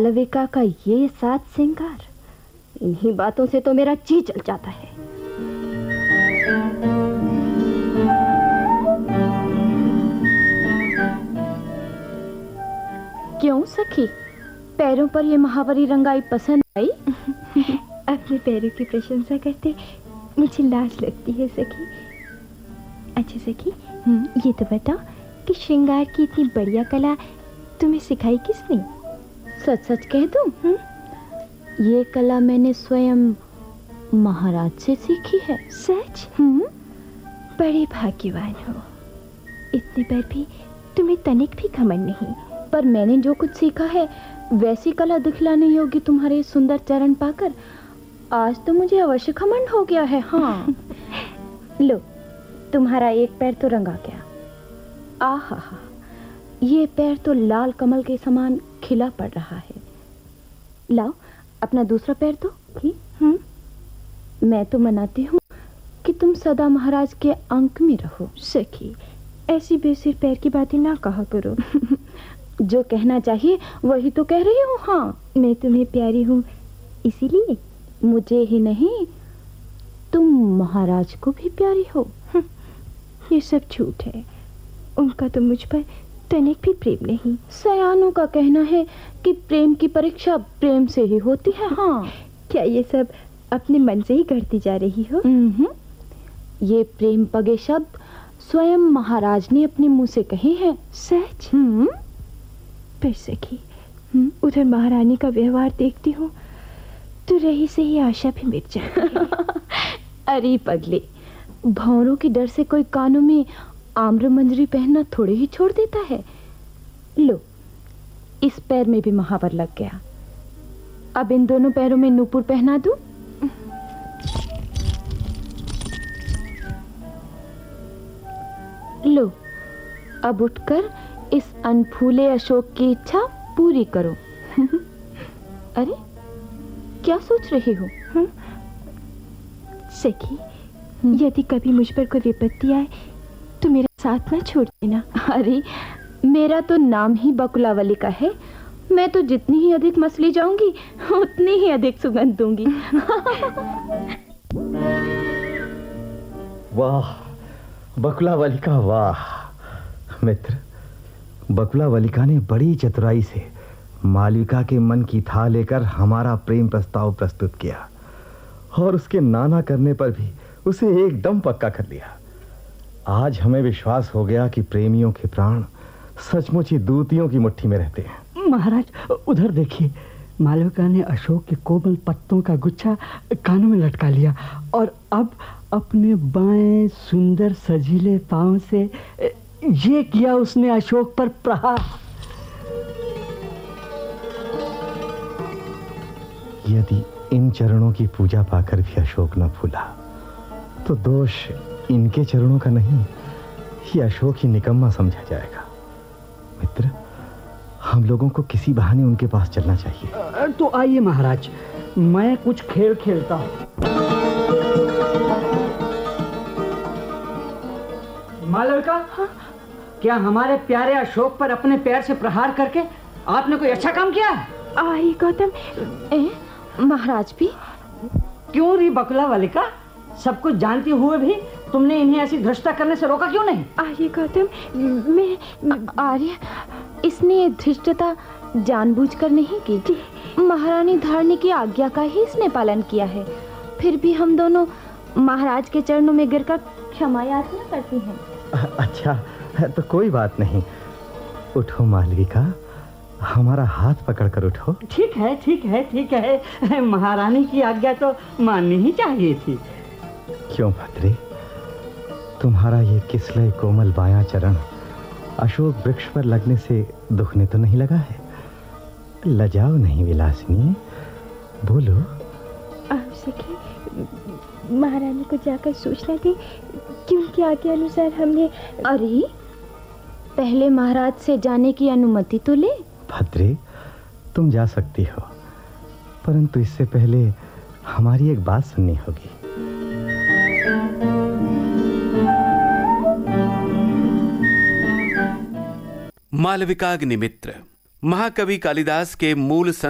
मालविका का ये साज श्रृंगार, इन्हीं बातों से तो मेरा जी जल जाता है। क्यों सखी, पैरों पर ये महावरी रंगाई पसंद आई? अपने पैरों की प्रशंसा करते मुझे लाज लगती है सखी। अच्छा सखी, ये तो बताओ कि श्रृंगार की इतनी बढ़िया कला तुम्हें सिखाई किसने? सच सच कह दूं, ये कला मैंने स्वयं महाराज से सीखी है। सच? बड़े भाग्यवान हो। इतने पर भी तुम्हें तनिक भी घमंड नहीं। पर मैंने जो कुछ सीखा है वैसी कला दिखलाने योग्य तुम्हारे सुंदर चरण पाकर आज तो मुझे अवश्य घमंड हो गया है। हाँ। लो, तुम्हारा एक पैर तो रंगा गया। आहा हा, ये पैर तो लाल कमल के समान खिला पड़ रहा है। लाओ अपना दूसरा पैर दो। मैं तो मनाती हूँ कि तुम सदा महाराज के अंक में रहो। सखी, ऐसी बेसिर पैर की बातें ना कहा करो। जो कहना चाहिए वही तो कह रही हूँ। हाँ, मैं तुम्हें प्यारी हूँ इसीलिए। मुझे ही नहीं, तुम महाराज को भी प्यारी हो। ये सब झूठ है। उनका तो मुझ पर तनिक भी प्रेम नहीं। सयानों का कहना है कि प्रेम की परीक्षा प्रेम से ही होती है। हाँ। क्या ये सब अपने मन से ही करती जा रही हो? ये प्रेम पगे शब्द स्वयं महाराज ने अपने मुंह से कहे हैं। सच? पर सखी, उधर महारानी का व्यवहार देखती हूँ तो रही से ही आशा भी मिट जाती है। अरे पगले, भौरों के डर से कोई कानों में आम्र मंजरी पहनना थोड़े ही छोड़ देता है। लो, इस पैर में भी महावर लग गया। अब इन दोनों पैरों में नूपुर पहना दूं? लो, अब उठकर इस अनफूले अशोक की इच्छा पूरी करो। अरे, क्या सोच रही हो? सखी, यदि कभी मुझ पर कोई विपत्ति आए तो मेरा साथ ना छोड़ देना। अरे, मेरा तो नाम ही बकुलावली का है। मैं तो जितनी ही अधिक मसली जाऊंगी उतनी ही अधिक सुगंध दूंगी। वाह बकुलावली का, वाह मित्र। बकुलावलिका ने बड़ी चतुराई से मालविका के मन की था लेकर हमारा प्रेम प्रस्ताव प्रस्तुत किया और उसके नाना करने पर भी उसे एकदम पक्का कर लिया। आज हमें विश्वास हो गया कि प्रेमियों के प्राण सचमुच ही दूतियों की मुट्ठी में रहते हैं। महाराज, उधर देखिए, मालविका ने अशोक के कोमल पत्तों का गुच्छा कानों में लटका लिया और अब अपने बाएं सुंदर सजीले पांव से ये किया उसने अशोक पर प्रहार। यदि इन चरणों की पूजा पाकर भी अशोक न फूला तो दोष इनके चरणों का नहीं, ये अशोक ही निकम्मा समझा जाएगा। मित्र, हम लोगों को किसी बहाने उनके पास चलना चाहिए। तो आइए महाराज, मैं कुछ खेल खेलता हूँ। मालविका, क्या हमारे प्यारे अशोक पर अपने पैर से प्रहार करके आपने कोई अच्छा काम किया है? आई गौतम, महाराज भी? क्यों री बकुलावलिका, सब कुछ जानते हुए भी तुमने इन्हें ऐसी धृष्टता करने से रोका क्यों नहीं? आर्य गौतम, मैं आर्य, इसने धृष्टता जानबूझकर नहीं की। महारानी धारणी की आज्ञा का ही इसने पालन किया है। फिर भी हम दोनों महाराज के चरणों में गिरकर क्षमा याचना करती हैं। अच्छा, तो कोई बात नहीं। उठो मालविका, हमारा हाथ पकड़कर उठो। ठीक है, ठीक है, ठीक है। महारानी की आज्ञा तो माननी ही चाहिए थी। क्यों भद्रे, तुम्हारा ये किसलय कोमल बायां चरण अशोक वृक्ष पर लगने से दुखने तो नहीं लगा है? लजाओ नहीं विलासिनी, बोलो। आप सखी, महारानी को जाकर सूचना दी कि उनकी आज्ञा अनुसार हमने। अरे, पहले महाराज से जाने की अनुमति तो ले। भद्रे, तुम जा सकती हो, परंतु इससे पहले हमारी एक बात सुननी होगी। मालविकाग्निमित्र महाकवि कालिदास के मूल